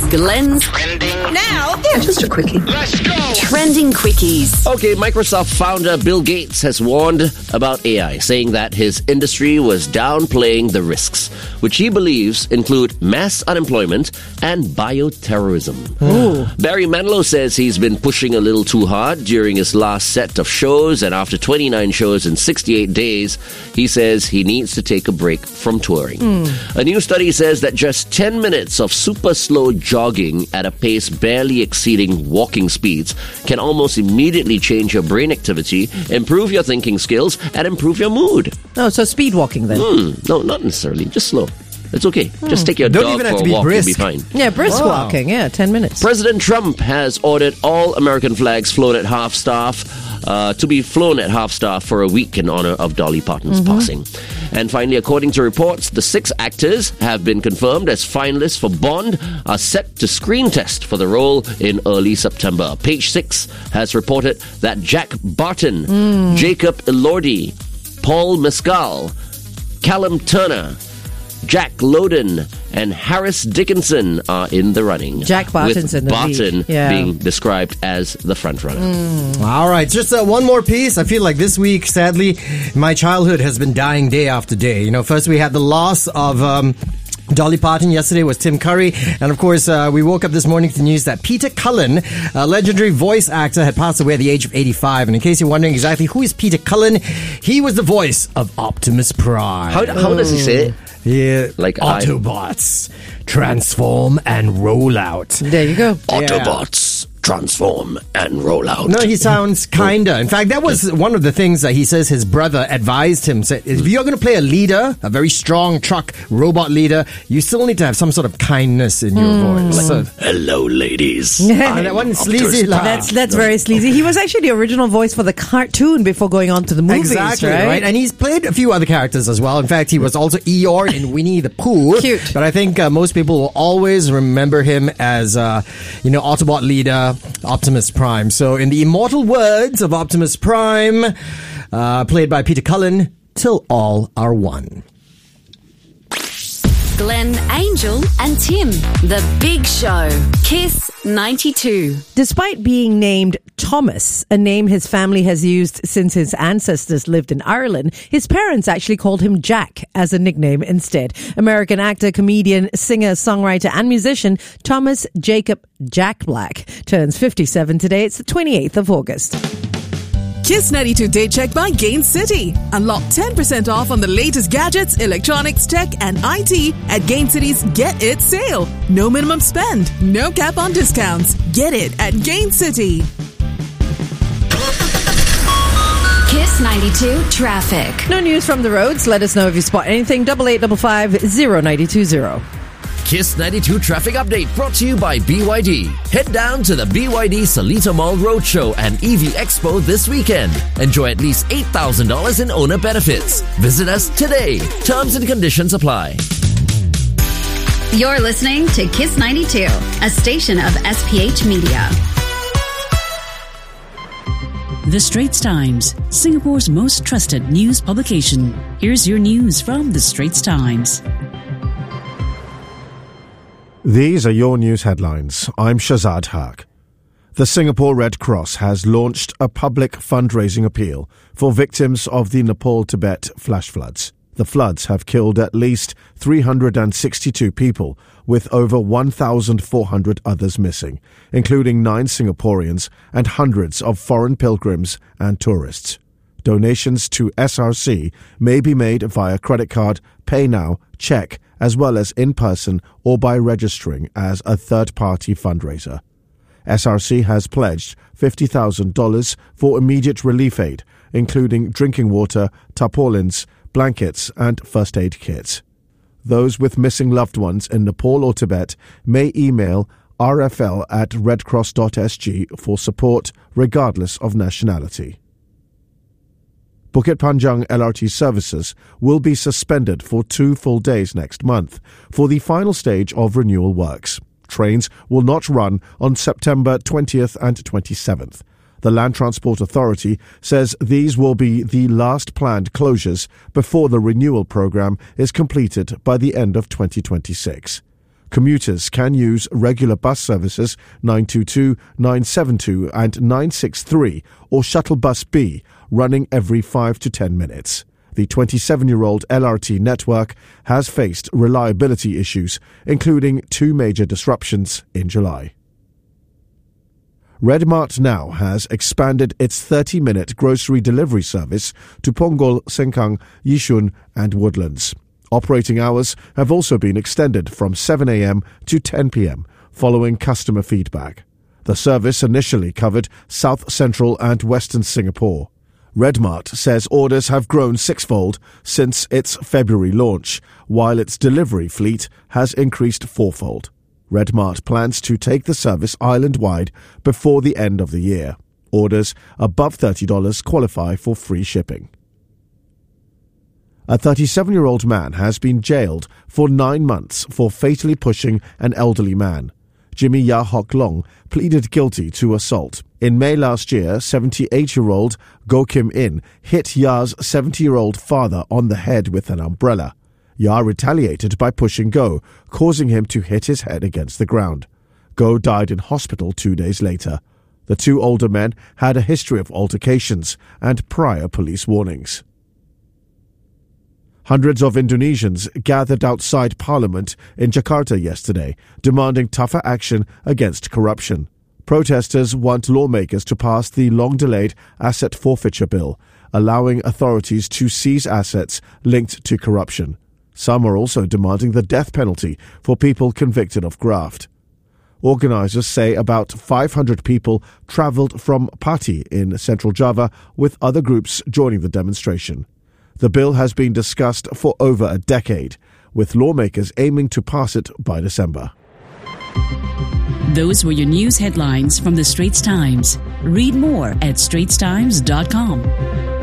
Glenn's Trending now. Yeah, just a quickie. Let's go! Trending quickies. Okay, Microsoft founder Bill Gates has warned about AI, saying that his industry was downplaying the risks, which he believes include mass unemployment and bioterrorism. Barry Manilow says he's been pushing a little too hard during his last set of shows, and after 29 shows in 68 days, he says he needs to take a break from touring. A new study says that just 10 minutes of super slow jogging at a pace barely exceeding walking speeds can almost immediately change your brain activity, improve your thinking skills, and improve your mood. Oh, so speed walking then. No, not necessarily. Just slow. It's okay. Just take your Don't dog even for have a to be walk. brisk. You'll be fine. Yeah, brisk walking. Yeah, 10 minutes. President Trump has ordered all American flags flown at half-staff to be flown at half-staff for a week in honor of Dolly Parton's passing. And finally, according to reports, the 6 actors have been confirmed as finalists for Bond, are set to screen test for the role in early September. Page 6 has reported that Jack Barton, Jacob Elordi, Paul Mescal, Callum Turner, Jack Lowden and Harris Dickinson are in the running. Jack Barton's with in the Barton lead. Yeah. being described as the frontrunner. All right, just one more piece. I feel like this week, sadly, my childhood has been dying day after day. You know, first we had the loss of Dolly Parton. Yesterday was Tim Curry. And of course, we woke up this morning to the news that Peter Cullen, a legendary voice actor, had passed away at the age of 85. And in case you're wondering exactly who is Peter Cullen, he was the voice of Optimus Prime. How does he say it? Yeah, Like Autobots, transform and roll out. There you go. Autobots transform and roll out. No, he sounds kinder. In fact, that was one of the things that he says his brother advised him. Said, if you're going to play a leader, a very strong truck robot leader, you still need to have some sort of kindness in your voice. So, Hello, ladies. that one sleazy laugh. That's very sleazy. He was actually the original voice for the cartoon before going on to the movies, Exactly, right? right? And he's played a few other characters as well. In fact, he was also Eeyore in Winnie the Pooh. Cute. But I think most people will always remember him as, Autobot leader, Optimus Prime. So in the immortal words of Optimus Prime, played by Peter Cullen, till all are one. Glenn, Angel and Tim. The Big Show. Kiss 92. Despite being named Thomas, a name his family has used since his ancestors lived in Ireland, his parents actually called him Jack as a nickname instead. American actor, comedian, singer, songwriter and musician Thomas Jacob Jack Black turns 57 today. It's the 28th of August. Kiss 92 Day Check by Gain City. Unlock 10% off on the latest gadgets, electronics, tech, and IT at Gain City's Get It sale. No minimum spend, no cap on discounts. Get it at Gain City. Kiss 92 traffic. No news from the roads. Let us know if you spot anything. 8855-0920. Kiss 92 traffic update brought to you by BYD. Head down to the BYD Seletar Mall Roadshow and EV Expo this weekend. Enjoy at least $8,000 in owner benefits. Visit us today. Terms and conditions apply. You're listening to Kiss 92, a station of SPH Media. The Straits Times, Singapore's most trusted news publication. Here's your news from The Straits Times. These are your news headlines. I'm Shazad Haq. The Singapore Red Cross has launched a public fundraising appeal for victims of the Nepal-Tibet flash floods. The floods have killed at least 362 people, with over 1,400 others missing, including 9 Singaporeans and hundreds of foreign pilgrims and tourists. Donations to SRC may be made via credit card, pay now, cheque, as well as in person or by registering as a third-party fundraiser. SRC has pledged $50,000 for immediate relief aid, including drinking water, tarpaulins, blankets, and first aid kits. Those with missing loved ones in Nepal or Tibet may email rfl@redcross.sg for support, regardless of nationality. Bukit Panjang LRT services will be suspended for 2 full days next month for the final stage of renewal works. Trains will not run on September 20th and 27th. The Land Transport Authority says these will be the last planned closures before the renewal program is completed by the end of 2026. Commuters can use regular bus services 922, 972 and 963 or Shuttle Bus B running every 5 to 10 minutes. The 27-year-old LRT network has faced reliability issues, including 2 major disruptions in July. Redmart now has expanded its 30-minute grocery delivery service to Punggol, Sengkang, Yishun and Woodlands. Operating hours have also been extended from 7 a.m. to 10 p.m. following customer feedback. The service initially covered South Central and Western Singapore. Redmart says orders have grown 6-fold since its February launch, while its delivery fleet has increased 4-fold. Redmart plans to take the service island-wide before the end of the year. Orders above $30 qualify for free shipping. A 37-year-old man has been jailed for 9 months for fatally pushing an elderly man. Jimmy Ya Hock Long pleaded guilty to assault. In May last year, 78-year-old Go Kim In hit Ya's 70-year-old father on the head with an umbrella. Ya retaliated by pushing Go, causing him to hit his head against the ground. Go died in hospital 2 days later. The 2 older men had a history of altercations and prior police warnings. Hundreds of Indonesians gathered outside Parliament in Jakarta yesterday, demanding tougher action against corruption. Protesters want lawmakers to pass the long-delayed asset forfeiture bill, allowing authorities to seize assets linked to corruption. Some are also demanding the death penalty for people convicted of graft. Organisers say about 500 people travelled from Pati in Central Java, with other groups joining the demonstration. The bill has been discussed for over a decade, with lawmakers aiming to pass it by December. Those were your news headlines from the Straits Times. Read more at straitstimes.com.